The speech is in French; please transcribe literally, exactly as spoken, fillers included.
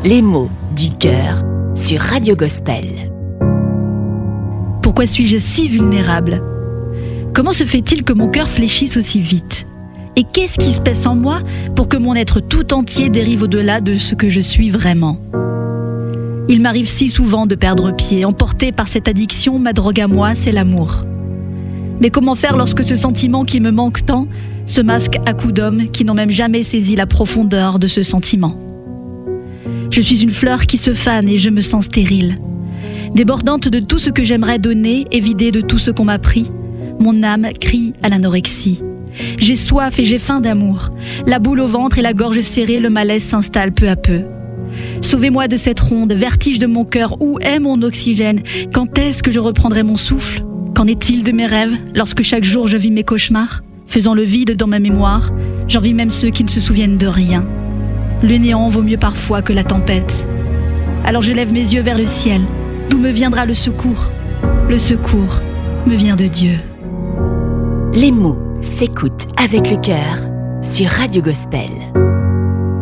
Les mots du cœur sur Radio Gospel. Pourquoi suis-je si vulnérable ? Comment se fait-il que mon cœur fléchisse aussi vite ? Et qu'est-ce qui se passe en moi pour que mon être tout entier dérive au-delà de ce que je suis vraiment ? Il m'arrive si souvent de perdre pied, emporté par cette addiction, ma drogue à moi, c'est l'amour. Mais comment faire lorsque ce sentiment qui me manque tant se masque à coups d'hommes qui n'ont même jamais saisi la profondeur de ce sentiment ? Je suis une fleur qui se fane et je me sens stérile. Débordante de tout ce que j'aimerais donner et vidée de tout ce qu'on m'a pris, mon âme crie à l'anorexie. J'ai soif et j'ai faim d'amour. La boule au ventre et la gorge serrée, le malaise s'installe peu à peu. Sauvez-moi de cette ronde, vertige de mon cœur, où est mon oxygène ? Quand est-ce que je reprendrai mon souffle ? Qu'en est-il de mes rêves, lorsque chaque jour je vis mes cauchemars ? Faisant le vide dans ma mémoire, j'en vis même ceux qui ne se souviennent de rien. Le néant vaut mieux parfois que la tempête. Alors je lève mes yeux vers le ciel, d'où me viendra le secours ? Le secours me vient de Dieu. Les mots s'écoutent avec le cœur sur Radio Gospel.